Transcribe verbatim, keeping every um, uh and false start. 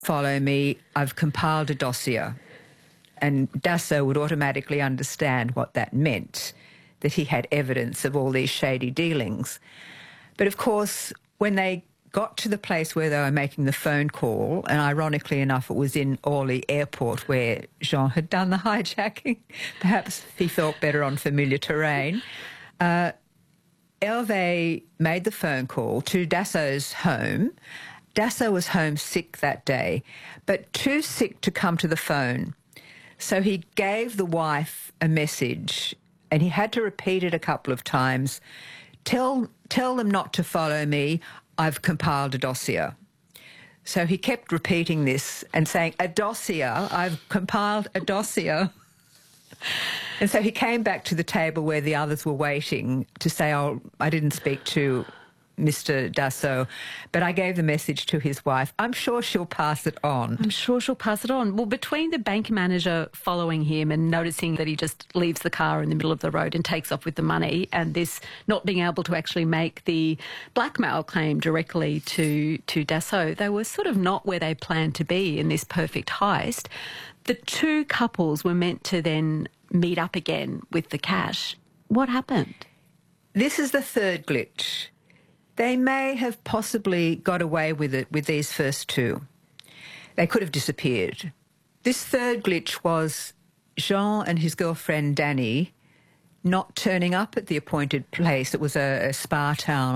follow me, I've compiled a dossier. And Dassault would automatically understand what that meant, that he had evidence of all these shady dealings. But of course, when they got to the place where they were making the phone call, and ironically enough, it was in Orly Airport where Jean had done the hijacking. Perhaps he felt better on familiar terrain. Uh, Hervé made the phone call to Dassault's home. Dassault was homesick that day, but too sick to come to the phone. So he gave the wife a message, and he had to repeat it a couple of times. Tell, tell them not to follow me. I've compiled a dossier. So he kept repeating this and saying, a dossier, I've compiled a dossier. And so he came back to the table where the others were waiting to say, oh, I didn't speak to Mister Dassault, but I gave the message to his wife. I'm sure she'll pass it on. I'm sure she'll pass it on. Well, between the bank manager following him and noticing that he just leaves the car in the middle of the road and takes off with the money, and this not being able to actually make the blackmail claim directly to, to Dassault, they were sort of not where they planned to be in this perfect heist. The two couples were meant to then meet up again with the cash. What happened? This is the third glitch. They may have possibly got away with it with these first two. They could have disappeared. This third glitch was Jean and his girlfriend Danny not turning up at the appointed place. It was a, a spa town